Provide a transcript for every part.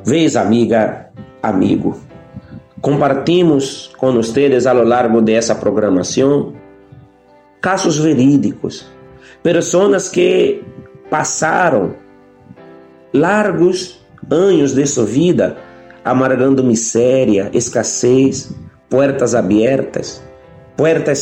Vez, amiga, amigo, compartimos com vocês a lo largo dessa programação casos verídicos, pessoas que passaram largos anos de sua vida amargando miséria, escassez, portas abertas, portas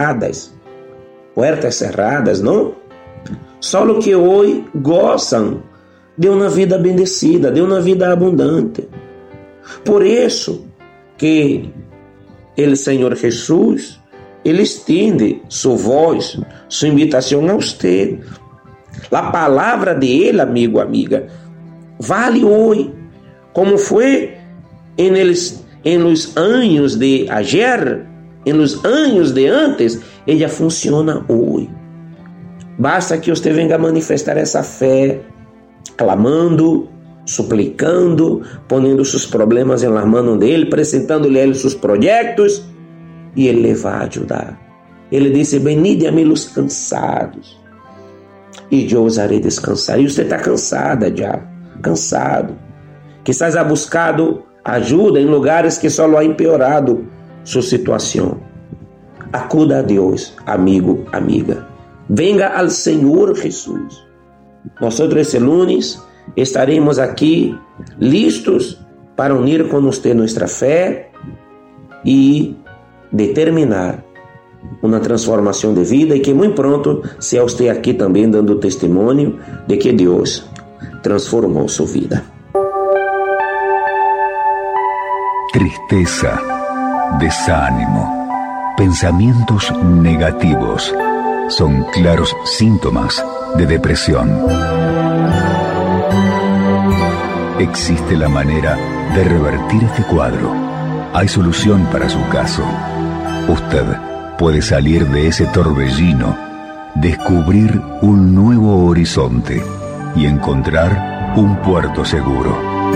cerradas, não? Só que hoje gozam de uma vida bendecida, de uma vida abundante. Por isso que o Senhor Jesus, Ele estende sua voz, sua invitação a você. A palavra de Ele, amigo, amiga, vale hoje, como foi em los anos de ayer, em los anos de antes, ela funciona hoje. Basta que você venha manifestar essa fé, clamando, suplicando, ponendo seus problemas nas mãos dele, apresentando-lhe a ele seus projetos, e ele lhe vai ajudar. Ele disse: venide a mim os cansados, e eu os harei descansar. E você está cansada já, cansado. Quizás ha buscado ajuda em lugares que só ha empeorado sua situação. Acuda a Deus, amigo, amiga. Venga ao Senhor Jesus. Nós esse lunes estaremos aqui listos para unir com você nossa fé e determinar uma transformação de vida, e que muito pronto seja você aqui também dando testemunho de que Deus transformou sua vida. Tristeza, desánimo, pensamientos negativos son claros síntomas de depresión. Existe la manera de revertir este cuadro. Hay solución para su caso. Usted puede salir de ese torbellino, descubrir un nuevo horizonte y encontrar un puerto seguro.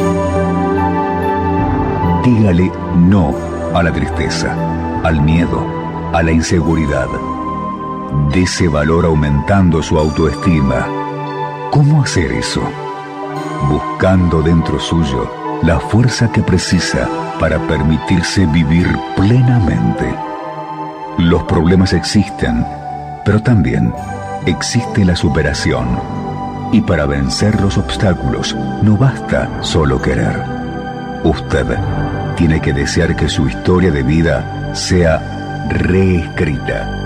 Dígale no a la tristeza, al miedo, a la inseguridad. Dese valor aumentando su autoestima. ¿Cómo hacer eso? Buscando dentro suyo la fuerza que precisa para permitirse vivir plenamente. Los problemas existen, pero también existe la superación. Y para vencer los obstáculos no basta solo querer. Usted tiene que desear que su historia de vida sea reescrita.